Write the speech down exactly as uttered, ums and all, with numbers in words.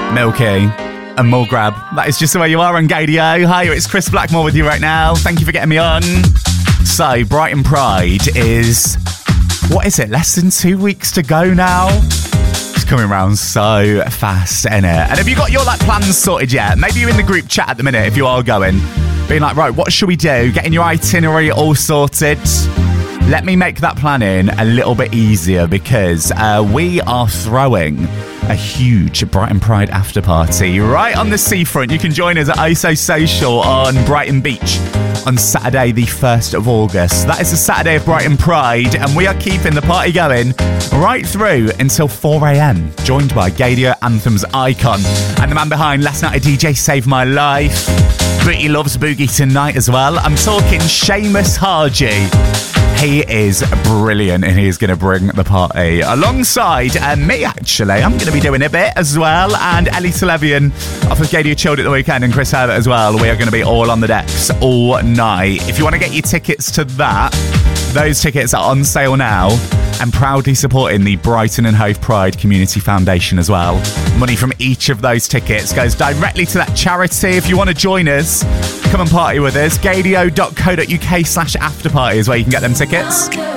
Milky and Mulgrab. That is just the way you are on Gadio. Hi, it's Chris Blackmore with you right now. Thank you for getting me on. So, Brighton Pride is, what is it, less than two weeks to go now? It's coming around so fast, isn't it? And have you got your like plans sorted yet? Maybe you're in the group chat at the minute if you are going. Being like, right, what should we do? Getting your itinerary all sorted. Let me make that planning a little bit easier because uh, we are throwing a huge Brighton Pride after party right on the seafront. You can join us at I S O Social on Brighton Beach on Saturday the first of August. That is the Saturday of Brighton Pride, and we are keeping the party going right through until four a.m. Joined by Gadio Anthems icon and the man behind Last Night a D J Saved My Life. Booty loves boogie tonight as well. I'm talking Seamus Haji. He is brilliant and he is going to bring the party alongside uh, me, actually. I'm going to be doing a bit as well. And Ellie Televian off of Gadio Chilled at the weekend and Chris Herbert as well. We are going to be all on the decks all night. If you want to get your tickets to that, those tickets are on sale now and proudly supporting the Brighton and Hove Pride Community Foundation as well. Money from each of those tickets goes directly to that charity. If you want to join us, come and party with us. Gadio dot co dot uk slash after party is where you can get them tickets.